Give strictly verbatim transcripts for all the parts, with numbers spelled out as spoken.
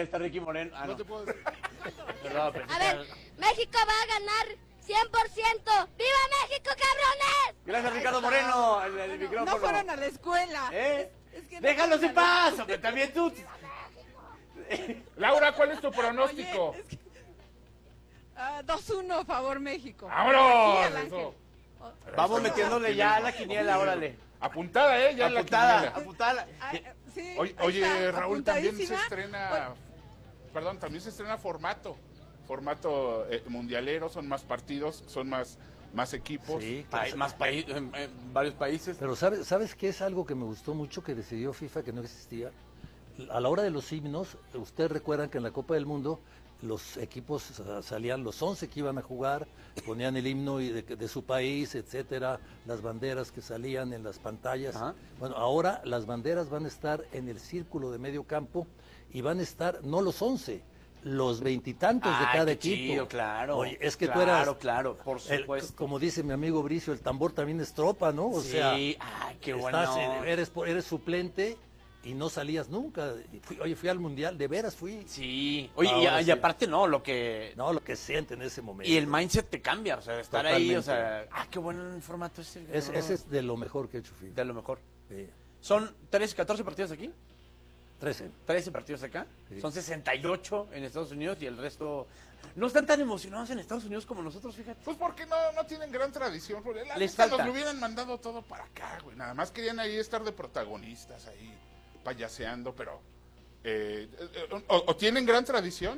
está Ricky Moreno. Ah, no. No te puedo decir. Perdón, pensé A que ver, era- México va a ganar cien por ciento. ¡Viva México, cabrones! Gracias, Ricardo Moreno, el, el micrófono. No fueron a la escuela. ¿Eh? Es- es que no Déjalos fueron en a la paz, escuela. hombre, también tú. Laura, ¿cuál es tu pronóstico? Oye, es que- Ah, dos uno, favor México. ¡Vámonos! Aquí al Ángel. Eso. Vamos metiéndole ya a la quiniela, órale. Apuntada, ¿eh? Ya en la Apuntada, quiniela. apuntada. Ah, sí, Oye, ahí oye, está, Raúl, también se apuntadísima. estrena, perdón, también se estrena formato, formato eh, mundialero, son más partidos, son más, más equipos. Sí, Hay más países, en, en varios países. pero ¿sabes, ¿sabes qué es algo que me gustó mucho que decidió FIFA que no existía? A la hora de los himnos, ustedes recuerdan que en la Copa del Mundo los equipos uh, salían los once que iban a jugar, ponían el himno y de, de su país, etcétera, las banderas que salían en las pantallas. Ajá. Bueno, ahora las banderas van a estar en el círculo de medio campo y van a estar no los once, los veintitantos de Ay, cada qué equipo. chido, claro. Oye, es que claro, tú eras Claro, claro, por el- supuesto. como dice mi amigo Bricio, el tambor también es tropa, ¿no? O sí, sea, ay, qué bueno. estás, eh, eres, por- eres suplente y no salías nunca. Y fui- oye, fui al mundial, de veras fui. Sí, oye, y, Ahora y sí. aparte no, lo que... No, lo que siente en ese momento. Y el mindset te cambia, o sea, estar ahí, o Totalmente. sea, ah, qué buen formato ese. Es- ¿no? ese es de lo mejor que he hecho FIFA. De lo mejor. Sí. ¿Son trece, catorce partidos aquí? trece. trece partidos acá. Sí. Son sesenta y ocho en Estados Unidos y el resto... No están tan emocionados en Estados Unidos como nosotros, fíjate. Pues porque no, no tienen gran tradición, porque la Les neta falta. los hubieran mandado todo para acá, güey, nada más querían ahí estar de protagonistas, ahí payaseando, pero... eh, eh, o, o tienen gran tradición,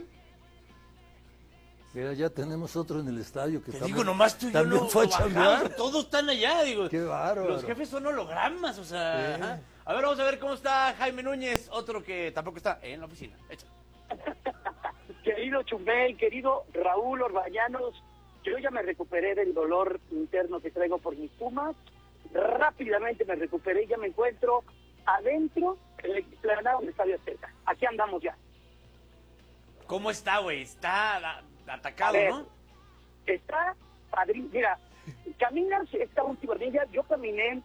Mira, ya tenemos otro en el estadio que Te también, digo, nomás tú y yo también no fue a lo bajamos, chambear. todos están allá, digo. Qué bárbaro. Los jefes son hologramas, o sea... Sí. ajá. A ver, vamos a ver cómo está Jaime Núñez, otro que tampoco está en la oficina. Échale. Querido Chumel, querido Raúl Orbañanos, yo ya me recuperé del dolor interno que traigo por mis Pumas. Rápidamente me recuperé y ya me encuentro adentro del explanado del Estadio Azteca. Aquí andamos ya. ¿Cómo está, güey? Está a- A atacado, ver, ¿no? Está padrísimo. Mira, caminas esta última milla, yo caminé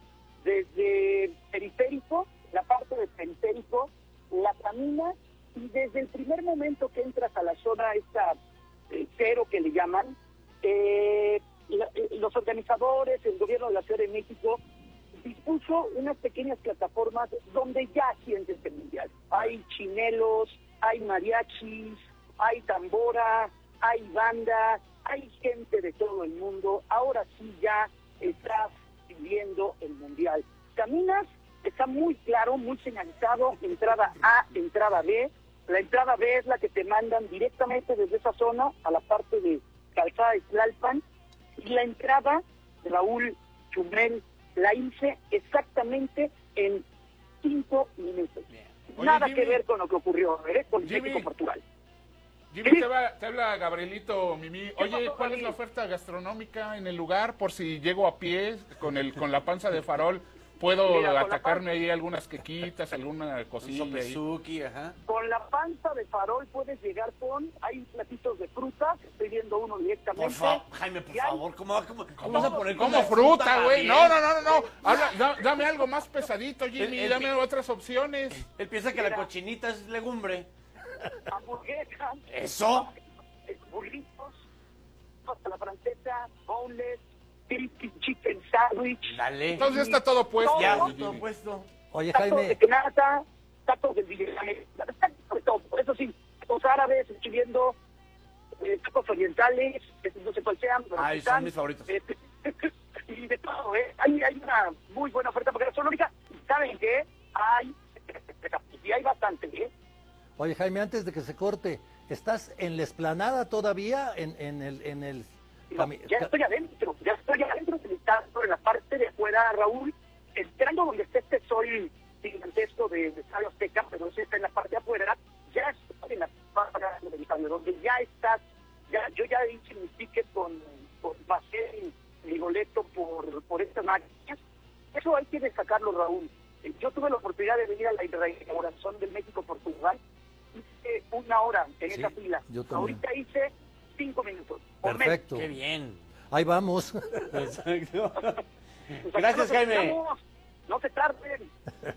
desde periférico, la parte del periférico, la caminas y desde el primer momento que entras a la zona esta eh, cero que le llaman, eh, la- eh, los organizadores, el gobierno de la Ciudad de México dispuso unas pequeñas plataformas donde ya sientes el mundial. Hay chinelos, hay mariachis, hay tambora, hay banda, hay gente de todo el mundo. Ahora sí ya estás viviendo el mundial. Caminas, está muy claro, muy señalizado, entrada A, entrada B. La entrada B es la que te mandan directamente desde esa zona a la parte de Calzada de Tlalpan. Y la entrada, Raúl, Chumel, la hice exactamente en cinco minutos. Oye, Nada Jimmy. que ver con lo que ocurrió ¿eh? con Jimmy. México-Portugal. Jimmy, te, va- te habla Gabrielito Mimi. Oye, pasó, ¿cuál es Gabriel? la oferta gastronómica en el lugar? Por si llego a pie con el con la panza de farol, ¿puedo Mira, con la atacarme ahí algunas quequitas, alguna Un cosilla ahí? sopesuki, ajá. Con la panza de farol puedes llegar con, hay platitos de frutas, estoy viendo uno directamente. Por favor, Jaime, por Y hay- favor, ¿cómo, cómo, cómo vas a poner Como una fruta, güey. Gabriel? No, no, no, no, no. Habla- da- dame algo más pesadito, Jimmy. El- el- Dame otras opciones. Él piensa que la Mira. cochinita es legumbre. Hamburguesas, ¿Eso? eh, burritos, a la francesa, boneless, crispy chicken sandwich, Dale. Entonces ya está todo puesto. Ya, Jimmy. todo puesto. Oye, tacos Jaime, de nata, tacos de vietnamita, tacos de todo. Eso sí, tacos árabes, estoy viendo eh, tacos orientales, eh, no sé cuál sean. pero Ay, aquí están. son mis favoritos. Eh, y de todo, ¿eh? Hay, hay una muy buena oferta porque gastronómica. ¿Saben qué? Hay, y hay bastante, ¿eh? oye, Jaime, antes de que se corte, ¿estás en la explanada todavía? En, en el... En el No, cami- ya ca- estoy adentro, ya estoy adentro del estadio, en la parte de afuera, Raúl, entrando donde está este sol gigantesco de, de Estadio Azteca, pero ese está en la parte de afuera, ya estoy en la parte del estadio, donde ya estás, ya, yo ya hice mi ticket con, con pasé mi boleto por, por estas máquinas. Eso hay que destacarlo, Raúl. Eh, Yo tuve la oportunidad de venir a la inauguración del México-Portugal, hice una hora en Sí, esa fila, yo también. ahorita hice cinco minutos. o menos. Perfecto. Qué bien. Ahí vamos. Exacto. Pues Gracias, acá nos Jaime. esperamos. No se tarden.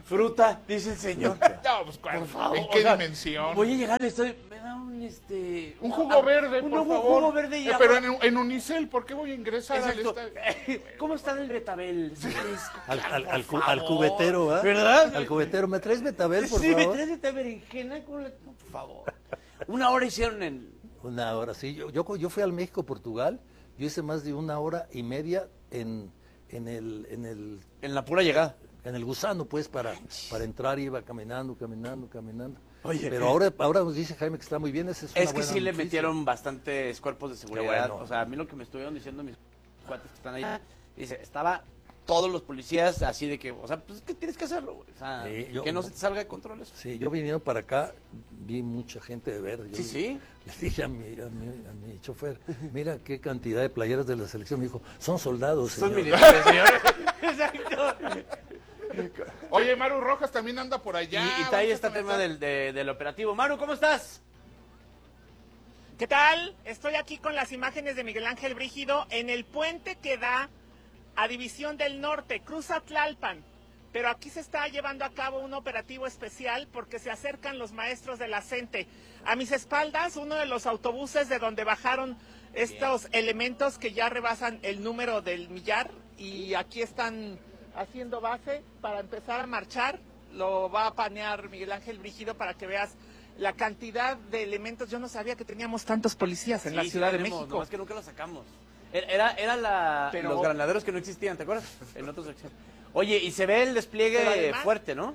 Fruta, dice el señor. No, pues, ¿cuál? Por favor. ¿En qué o sea, dimensión? Voy a llegar, estoy... Me da un, este... Un jugo verde, un por jugo, favor. jugo verde y Eh, agua. Pero en, en Unicel, ¿por qué voy a ingresar al Exacto. estadio? ¿Cómo está el betabel? Al, al, al, cu- Por al favor. cubetero, ¿ah? ¿Verdad? Al cubetero. ¿Me traes betabel, por sí, me favor? traes esta berenjena con la... Por favor. Una hora hicieron en... Una hora, sí. Yo, yo, yo fui al México-Portugal, yo hice más de una hora y media en, en, el, en, el, En la pura llegada. en el gusano, pues, para, para entrar, iba caminando, caminando, caminando. Oye. Pero ahora, ahora nos dice Jaime que está muy bien, esa es una Es que buena sí le noticia. metieron bastantes cuerpos de seguridad. bueno. O sea, a mí lo que me estuvieron diciendo mis cuates que están ahí, dice, estaba todos los policías así de que, o sea, pues que tienes que hacerlo, güey. O sea, Sí, yo- que no se te salga de control eso. Sí, yo viniendo para acá, vi mucha gente de verde. Yo Sí, sí. Le dije a mi, a, mi, a mi chofer, mira qué cantidad de playeras de la selección. Me dijo, son soldados, Son señor. militares, señor. Exacto. Oye, Maru Rojas también anda por allá. y, y está ahí vamos a este tema comentar. del, de- del operativo. Maru, ¿cómo estás? ¿Qué tal? Estoy aquí con las imágenes de Miguel Ángel Brígido en el puente que da a División del Norte, cruza Tlalpan. Pero aquí se está llevando a cabo un operativo especial porque se acercan los maestros de la CENTE. A mis espaldas, uno de los autobuses de donde bajaron estos elementos que ya rebasan el número del millar y aquí están haciendo base para empezar a marchar. Lo va a panear Miguel Ángel Brígido para que veas la cantidad de elementos. Yo no sabía que teníamos tantos policías en Sí, la sí Ciudad de tenemos, México. nomás que nunca lo sacamos. Era, era, era la, Pero- los granaderos que no existían, ¿te acuerdas? En otras secciones. Oye, y se ve el Pero despliegue además- fuerte, ¿no?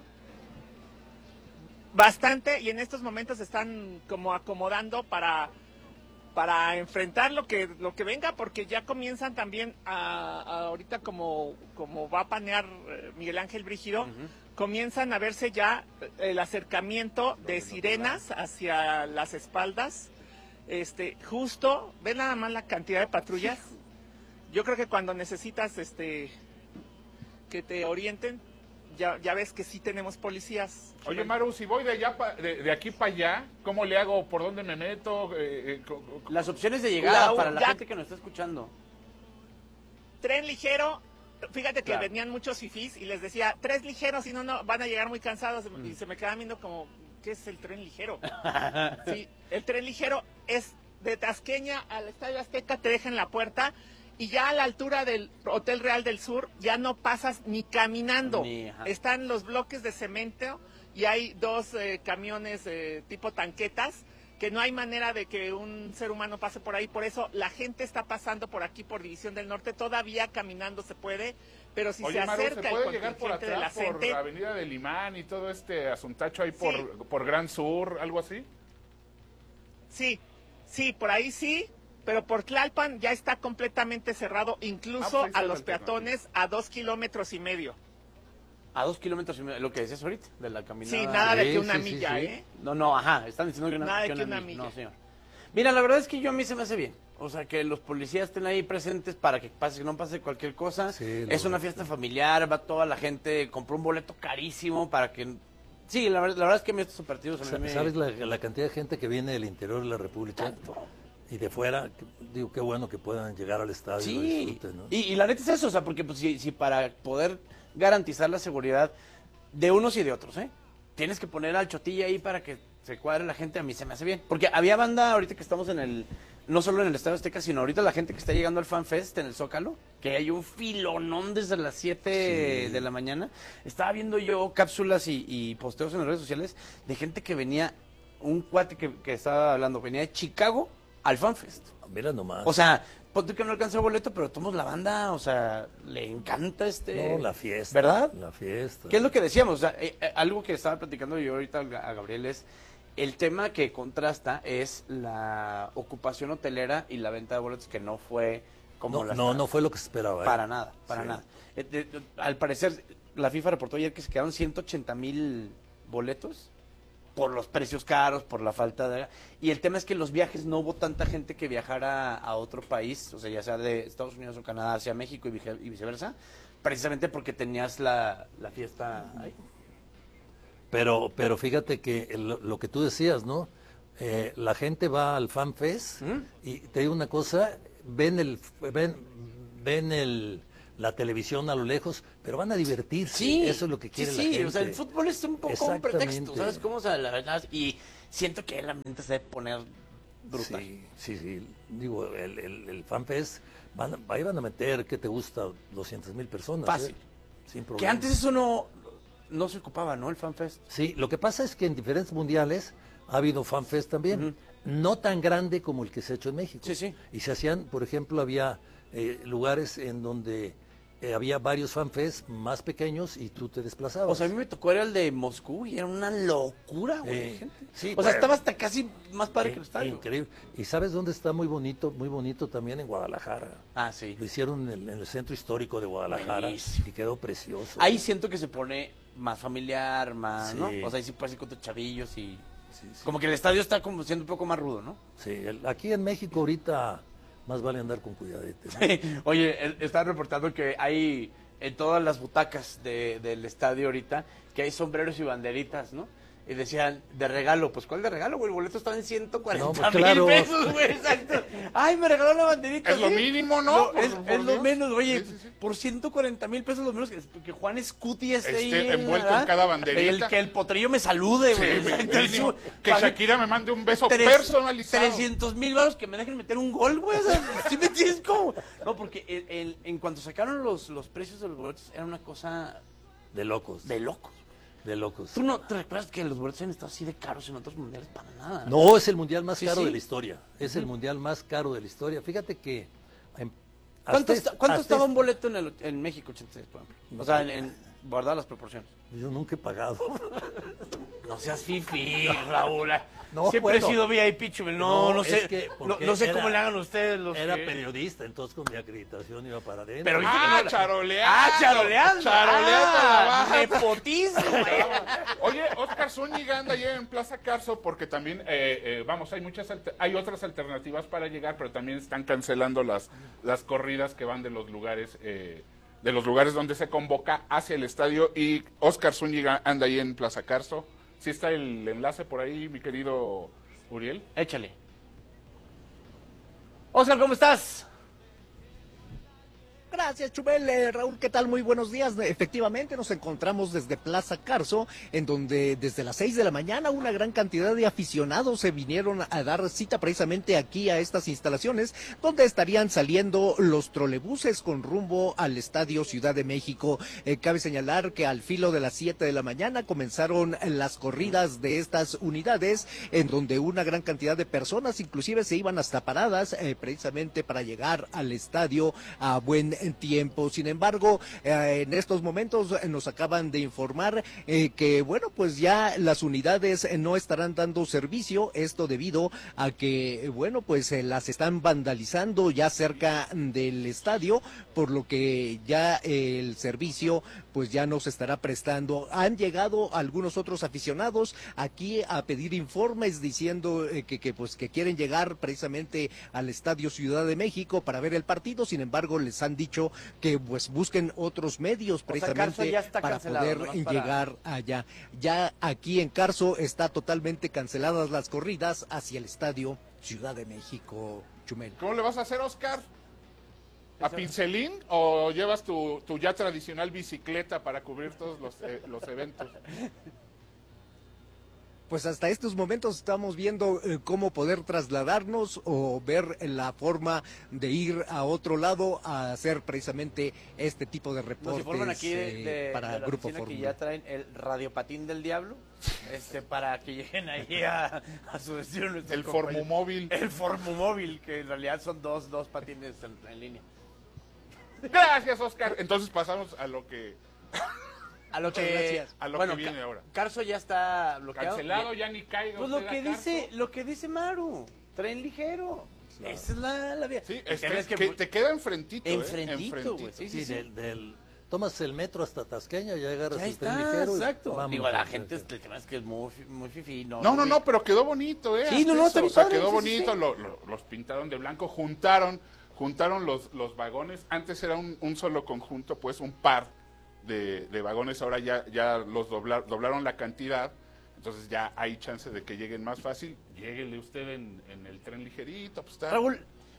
Bastante, y en estos momentos están como acomodando para, para enfrentar lo que, lo que venga, porque ya comienzan también a, a ahorita como, como va a panear eh, Miguel Ángel Brígido, comienzan a verse ya el acercamiento de sirenas hacia las espaldas. Este, justo, ven nada más la cantidad de patrullas. Yo creo que cuando necesitas este que te orienten, ya, ya ves que sí tenemos policías. Oye, Maru, si voy de allá pa- de, de aquí para allá, ¿cómo le hago? ¿Por dónde me meto? Eh, eh, co- co- Las opciones de llegada La- para la ya- gente que nos está escuchando. Tren ligero, fíjate que Claro. venían muchos fifís y les decía, tres ligeros, si no, no, van a llegar muy cansados. Mm. Y se me quedaban viendo como, ¿qué es el tren ligero? Sí, el tren ligero es de Tasqueña al Estadio Azteca, te deja en la puerta y ya a la altura del Hotel Real del Sur ya no pasas ni caminando. Ni, ajá. Están los bloques de cemento y hay dos eh, camiones eh, tipo tanquetas que no hay manera de que un ser humano pase por ahí. Por eso la gente está pasando por aquí, por División del Norte. Todavía caminando se puede, pero si Oye, se Maru, ¿se acerca puede el llegar por contingente de la atrás, por CENTE, Avenida del Imán y todo este asuntacho ahí por, Sí. por Gran Sur, algo así? sí, sí, por ahí sí, pero por Tlalpan ya está completamente cerrado, incluso Ah, pues ahí está a la los alternativa. peatones a dos kilómetros y medio. A dos kilómetros y medio, lo que decías ahorita, de la caminada. Sí, nada de Sí, que una sí, sí, milla, sí. ¿eh? No, no, ajá, están diciendo que una, Nada de que que una una milla. milla. No, señor. Mira, la verdad es que yo a mí se me hace bien. O sea, que los policías estén ahí presentes para que pase, que no pase cualquier cosa. Sí, es lo- una fiesta familiar, va toda la gente, compró un boleto carísimo para que... Sí, la, verdad- la verdad es que a mí estos partidos a mí Sa- me... ¿Sabes la, la cantidad de gente que viene del interior de la República? Y de fuera, que- digo, qué bueno que puedan llegar al estadio y lo Sí, disfruten, ¿no? y, y la neta es eso, o sea, porque pues, si, si para poder garantizar la seguridad de unos y de otros, ¿eh? Tienes que poner al chotilla ahí para que se cuadre la gente, a mí se me hace bien. Porque había banda ahorita que estamos en el, no solo en el Estadio Azteca, sino ahorita la gente que está llegando al Fan Fest en el Zócalo, que hay un filonón desde las siete Sí. de la mañana. Estaba viendo yo cápsulas y, y posteos en las redes sociales de gente que venía, un cuate que, que estaba hablando, venía de Chicago al Fan Fest. Mira nomás. O sea, ponte que no alcanzó el boleto, pero tomamos la banda, o sea, le encanta este... no, la fiesta. ¿Verdad? La fiesta. ¿Qué es lo que decíamos? O sea, eh, eh, algo que estaba platicando yo ahorita a Gabriel es el tema que contrasta es la ocupación hotelera y la venta de boletos que no fue como No, la no, no fue lo que se esperaba. ¿eh? para nada, para Sí. nada. Eh, de- de- al parecer, la FIFA reportó ayer que se quedaron ciento ochenta mil boletos por los precios caros, por la falta de... Y el tema es que los viajes no hubo tanta gente que viajara a otro país, o sea, ya sea de Estados Unidos o Canadá hacia México y vice- y viceversa, precisamente porque tenías la, la fiesta ahí. Pero, pero fíjate que el- lo que tú decías, ¿no? Eh, la gente va al Fan Fest ¿Mm? y te digo una cosa, ven el, ven, ven el, la televisión a lo lejos, pero van a divertirse. Sí, eso es lo que quiere sí, la sí, gente. o sea, el fútbol es un poco un pretexto, Exactamente. ¿sabes cómo? O sea, la verdad, y siento que el ambiente se debe poner brutal. Sí, sí, sí. Digo, el, el, el FanFest, van, ahí van a meter, ¿qué te gusta? doscientas mil personas. Fácil. ¿eh? Sin problema. Que antes eso no, no se ocupaba, ¿no? El FanFest. Sí, lo que pasa es que en diferentes mundiales ha habido FanFest también. Ujú. No tan grande como el que se ha hecho en México. Sí, sí. Y se hacían, por ejemplo, había eh, lugares en donde eh, había varios FanFest más pequeños y tú te desplazabas. O sea, a mí me tocó era el de Moscú y era una locura, güey. Eh, gente. sí, o bueno. sea, estaba hasta casi más padre que el Eh, estadio. Increíble. ¿Y sabes dónde está muy bonito? Muy bonito también en Guadalajara. Ah, sí. Lo hicieron en el, en el centro histórico de Guadalajara Buenísimo. y quedó precioso. Ahí siento que se pone más familiar, más, Sí. ¿no? O sea, ahí sí puedes ir con tus chavillos y... Sí, sí. Como que el estadio está como siendo un poco más rudo, ¿no? Sí, el- aquí en México ahorita más vale andar con cuidadete, ¿no? Oye, el- estaba reportando que hay en todas las butacas de- del estadio ahorita, que hay sombreros y banderitas, ¿no? Y decían, de regalo, pues ¿cuál de regalo, güey? El boleto estaba en ciento cuarenta No, pues, mil claro. pesos, güey, exacto. Ay, me regaló la banderita. Es lo sí. mínimo, ¿no? No, es, Por- es por lo Dios. menos, oye, Sí, sí, sí. por ciento cuarenta mil pesos lo menos que, que Juan Scuti esté Esté ahí. envuelto ¿verdad? en cada banderita. El, que el potrillo me salude, Sí, güey. mi- exacto, mínimo. su- Que pague Shakira me mande un beso tres- personalizado. trescientos mil baros que me dejen meter un gol, güey. O sea, ¿sí me entiendes cómo? No, porque el- el- en cuanto sacaron los, los precios de los boletos, era una cosa De locos, de locos. de locos. ¿Tú no te recuerdas que los boletos han estado así de caros en otros mundiales? Para nada. No, es el mundial más Sí, caro sí. de la historia. Es el mundial más caro de la historia. Fíjate que... em, ¿Cuánto, hasta está- es- cuánto hasta estaba es- un boleto en, el, en México ochenta y seis, por ejemplo? O sea, en, en guardar las proporciones. Yo nunca he pagado. No seas fifi, Raúl. No, Siempre bueno. he sido V I P, Chubel. No, no, No, sé. es que no, porque no sé era- cómo le hagan ustedes los Era que- periodista, entonces con mi acreditación iba para adentro. Pero Ah, no, charoleando. Ah, charoleando. Charoleando Ah, la baja. nepotismo, güey. Oye, Oscar Zúñiga anda ya en Plaza Carso porque también, eh, eh, vamos, hay muchas, alter- hay otras alternativas para llegar, pero también están cancelando las, las corridas que van de los lugares, eh, de los lugares donde se convoca hacia el estadio y Oscar Zúñiga anda ahí en Plaza Carso. ¿Sí está el enlace por ahí, mi querido Uriel? Échale. Oscar, ¿cómo estás? Gracias, Chubel. Eh, Raúl, ¿qué tal? Muy buenos días. Efectivamente, nos encontramos desde Plaza Carso, en donde desde las seis de la mañana una gran cantidad de aficionados se vinieron a dar cita precisamente aquí a estas instalaciones, donde estarían saliendo los trolebuses con rumbo al Estadio Ciudad de México. Eh, cabe señalar que al filo de las siete de la mañana comenzaron las corridas de estas unidades, en donde una gran cantidad de personas inclusive se iban hasta paradas, eh, precisamente para llegar al estadio a buen tiempo. Sin embargo, eh, en estos momentos eh, nos acaban de informar eh, que, bueno, pues ya las unidades eh, no estarán dando servicio, esto debido a que, eh, bueno, pues eh, las están vandalizando ya cerca del estadio, por lo que ya eh, el servicio pues ya no se estará prestando. Han llegado algunos otros aficionados aquí a pedir informes diciendo eh, que, que pues que quieren llegar precisamente al Estadio Ciudad de México para ver el partido. Sin embargo, les han dicho que pues busquen otros medios sea, precisamente Carso ya está para cancelado, poder nomás para- llegar allá. Ya aquí en Carso está totalmente canceladas las corridas hacia el Estadio Ciudad de México, Chumel. ¿Cómo le vas a hacer, Oscar? ¿A pincelín o llevas tu, tu ya tradicional bicicleta para cubrir todos los, eh, los eventos? Pues hasta estos momentos estamos viendo eh, cómo poder trasladarnos o ver la forma de ir a otro lado a hacer precisamente este tipo de Nos reportes informan aquí de, eh, de- para de la Grupo oficina que Fórmula. ya traen el radiopatín del diablo, este, para que lleguen ahí a, a su destino. nuestros El compañeros. Formumóvil. El Formumóvil, que en realidad son dos, dos patines en, en línea. Gracias, Oscar. Entonces pasamos a lo que... A lo Muchas que, gracias. A lo bueno, que viene Ca- ahora. Carso ya está bloqueado. Cancelado, ya ni caiga Pues usted lo que a Carso. dice, lo que dice Maru, tren ligero. Esa es la, la vía. Sí, El es tema que, es que que te queda enfrentito, ¿eh? Enfrentito, güey, sí, Sí, sí. del, del- tomas el metro hasta Tasqueña, ya agarras Ya el tren está, ligero. y exacto. vámonos. Digo, la gente, el tema es que es muy, fi- muy fifi. No, No, no, muy- no, pero quedó bonito, ¿eh? Sí, Hasta no, no, eso, está bien o sea, padre, quedó sí, sí, bonito, sí. lo- lo- los pintaron de blanco, juntaron, juntaron los, los vagones. Antes era un, un solo conjunto, pues un par de, de vagones, ahora ya, ya los doblar, doblaron la cantidad, entonces ya hay chance de que lleguen más fácil. Lléguele usted en, en el tren ligerito, pues está. Raúl,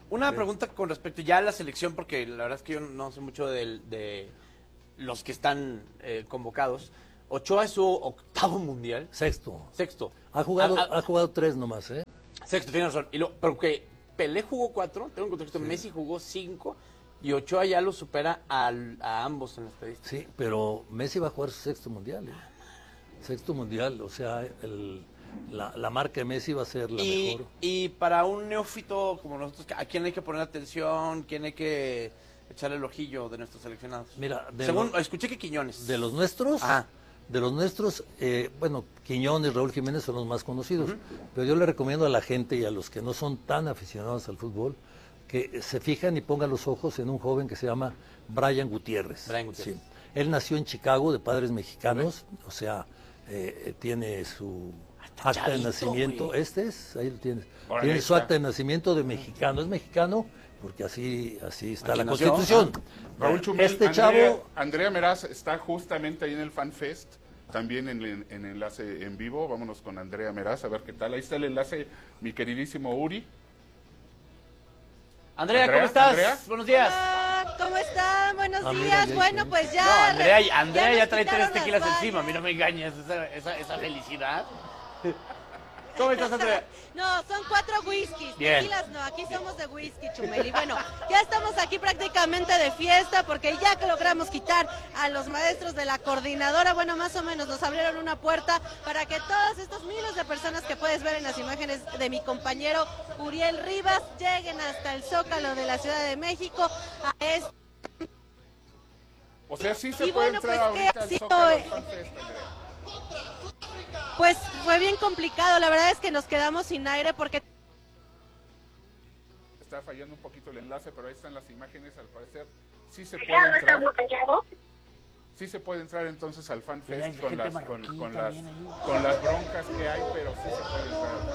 Una pregunta con respecto ya a la selección, porque la verdad es que yo no sé mucho de, de los que están eh, convocados. Ochoa es su octavo mundial. Sexto. Sexto. Ha jugado, A- a- ha jugado tres nomás, ¿eh? Sexto, tiene razón. Y lo, pero que Pelé jugó cuatro, tengo un contexto, sí. Messi jugó cinco y Ochoa ya lo supera al, a ambos en la estadística. Sí, pero Messi va a jugar su sexto mundial. ¿eh? Sexto mundial, o sea, el, la, la marca de Messi va a ser la y, mejor. Y para un neófito como nosotros, ¿a quién hay que poner atención? ¿Quién hay que echarle el ojillo de nuestros seleccionados? Mira, de Según, lo, escuché que Quiñones. De los nuestros, ah. de los nuestros, eh, bueno, Quiñones, Raúl Jiménez son los más conocidos, uh-huh. pero yo le recomiendo a la gente y a los que no son tan aficionados al fútbol, que se fijan y pongan los ojos en un joven que se llama Brian Gutiérrez. Brian Gutiérrez. Sí. Él nació en Chicago de padres mexicanos, uh-huh. o sea, eh, tiene su Hasta acta chavito, de nacimiento, güey. Este es, ahí lo tienes, Ahora tiene su está. acta de nacimiento de mexicano, es mexicano porque así así está Aquí la nació, Constitución. ¿no? Raúl Chumel, este Andrea, chavo... Andrea Meraz está justamente ahí en el FanFest, también en, en, en enlace en vivo. Vámonos con Andrea Meraz a ver qué tal. Ahí está el enlace, mi queridísimo Uri. Andrea, Andrea, ¿cómo estás? Andrea. Buenos días. Hola, ¿cómo están? Buenos Ah, mira, días. ya Bueno, hice. pues ya. No, Andrea, Andrea ya, nos trae tres quitaron tequilas las encima, a mí vallas. no me engañes, esa, esa, esa felicidad. ¿Cómo estás, Andrea? No, son cuatro whiskies. Bien. Tequilas no, aquí somos de whisky, Chumel. Y bueno, ya estamos aquí prácticamente de fiesta porque ya que logramos quitar a los maestros de la coordinadora, bueno, más o menos nos abrieron una puerta para que todos estos miles de personas que puedes ver en las imágenes de mi compañero Uriel Rivas lleguen hasta el Zócalo de la Ciudad de México a este. O sea, sí se Y puede bueno, entrar pues, ¿qué ahorita ha al sido, Zócalo eh? del FanFest, Andrea. Pues fue bien complicado, la verdad es que nos quedamos sin aire porque Está fallando un poquito el enlace, pero ahí están las imágenes, al parecer sí se puede entrar. Sí se puede entrar entonces al FanFest Mira, hay con gente las, con, marroquí con, las, también ahí. con las broncas que hay, pero sí se puede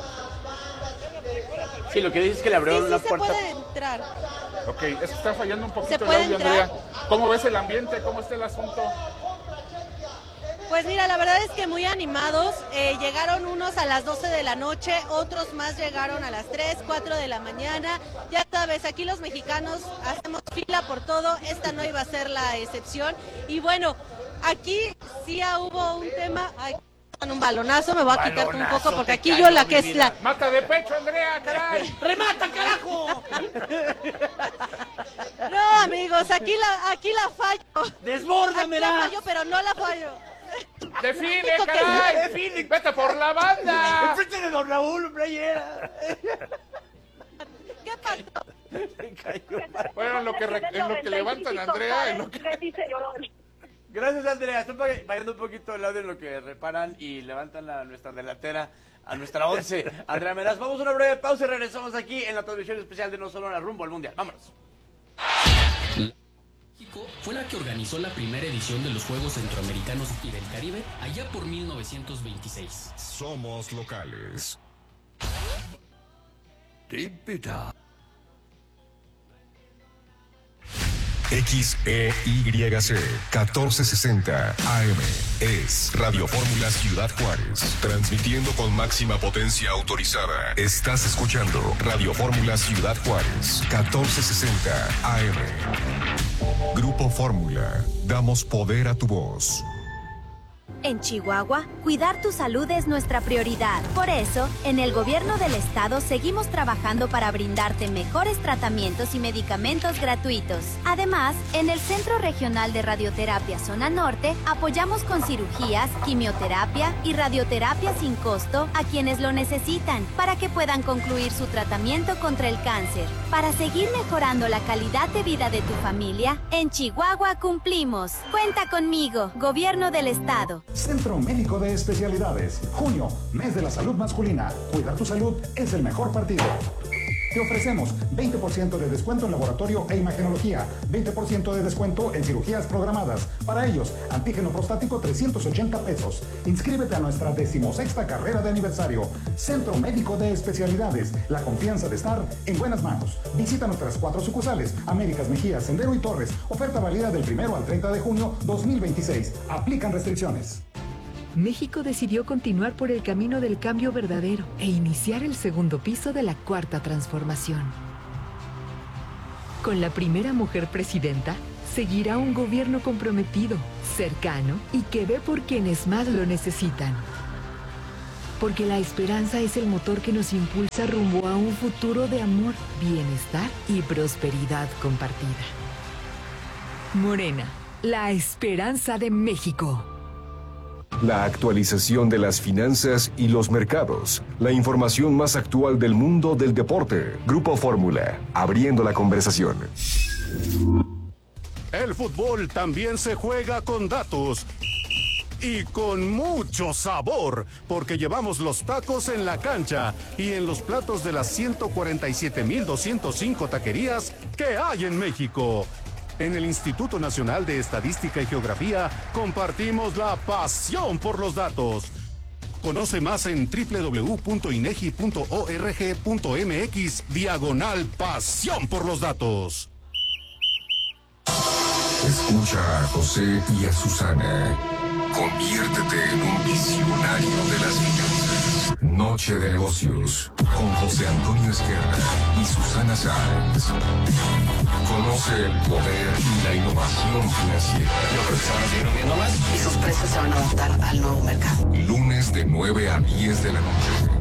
entrar. Sí, lo que dices es que le sí, abrieron sí la se puerta. puede entrar. Ok, es que está fallando un poquito el puede audio, entrar? Andrea. ¿Cómo ves el ambiente? ¿Cómo está el asunto? Pues mira, la verdad es que muy animados, eh, llegaron unos a las doce de la noche, otros más llegaron a las tres, cuatro de la mañana, ya sabes, aquí los mexicanos hacemos fila por todo, esta no iba a ser la excepción, y bueno, aquí sí hubo un tema, ay, con un balonazo, me voy a quitar un Balonazo poco porque te aquí cayó, yo la mi que es vida. la... ¡Mata de pecho, Andrea, caray! ¡Remata, carajo! No, amigos, aquí la, aquí la fallo. ¡Desbórdamela! Aquí la fallo, pero no la fallo. ¡Define, Dijo que caray! Define. ¡Vete por la banda! Enfrente de don Raúl, hombre, ahí era. ¿Qué pasó? Me cayó mal. Bueno, en lo que, re- en lo que levantan a Andrea, en lo que... Gracias, Andrea. Estoy pag- fallando un poquito el audio en lo que reparan y levantan a nuestra delantera, a nuestra once. Andrea Meraz, vamos a una breve pausa y regresamos aquí en la transmisión especial de No Solo la Rumbo al Mundial. Vámonos. México fue la que organizó la primera edición de los Juegos Centroamericanos y del Caribe allá por mil novecientos veintiséis. Somos locales. Típita. X E Y C catorce sesenta A M es Radio Fórmula Ciudad Juárez, transmitiendo con máxima potencia autorizada. Estás escuchando Radio Fórmula Ciudad Juárez, catorce sesenta A M. Grupo Fórmula, damos poder a tu voz. En Chihuahua, cuidar tu salud es nuestra prioridad. Por eso, en el gobierno del estado seguimos trabajando para brindarte mejores tratamientos y medicamentos gratuitos. Además, en el Centro Regional de Radioterapia Zona Norte, apoyamos con cirugías, quimioterapia y radioterapia sin costo a quienes lo necesitan, para que puedan concluir su tratamiento contra el cáncer. Para seguir mejorando la calidad de vida de tu familia, en Chihuahua cumplimos. Cuenta conmigo, Gobierno del Estado. Centro Médico de Especialidades. Junio, mes de la salud masculina. Cuidar tu salud es el mejor partido. Te ofrecemos veinte por ciento de descuento en laboratorio e imagenología, veinte por ciento de descuento en cirugías programadas. Para ellos, antígeno prostático trescientos ochenta pesos. Inscríbete a nuestra decimosexta carrera de aniversario. Centro Médico de Especialidades. La confianza de estar en buenas manos. Visita nuestras cuatro sucursales, Américas, Mejía, Sendero y Torres. Oferta válida del primero al treinta de junio dos mil veintiséis. Aplican restricciones. México decidió continuar por el camino del cambio verdadero e iniciar el segundo piso de la Cuarta Transformación. Con la primera mujer presidenta, seguirá un gobierno comprometido, cercano y que ve por quienes más lo necesitan. Porque la esperanza es el motor que nos impulsa rumbo a un futuro de amor, bienestar y prosperidad compartida. Morena, la esperanza de México. La actualización de las finanzas y los mercados. La información más actual del mundo del deporte. Grupo Fórmula, abriendo la conversación. El fútbol también se juega con datos. Y con mucho sabor, porque llevamos los tacos en la cancha y en los platos de las ciento cuarenta y siete mil doscientos cinco taquerías que hay en México. En el Instituto Nacional de Estadística y Geografía compartimos la pasión por los datos. Conoce más en doble u doble u doble u punto inegi punto org punto mx diagonal pasión por los datos. Escucha a José y a Susana. Conviértete en un visionario de las finanzas. Noche de negocios con José Antonio Esquerra y Susana Sáenz. Conoce el poder y la innovación financiera. Yo creo que se van a seguir hundiendo más y sus precios se van a adaptar al nuevo mercado. Lunes de nueve a diez de la noche.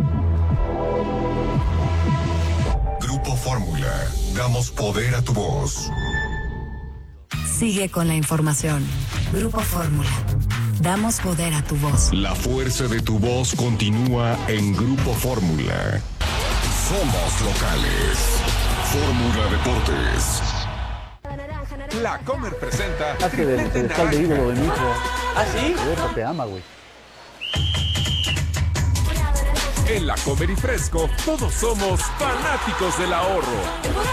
Grupo Fórmula. Damos poder a tu voz. Sigue con la información. Grupo Fórmula. Damos poder a tu voz. La fuerza de tu voz continúa en Grupo Fórmula. Somos locales. Fórmula Deportes. La Comer presenta. Ah, que del pedestal de ídolo de mi hijo. ¿Ah, sí? Eso te ama, güey. En La Comer y Fresco, todos somos fanáticos del ahorro.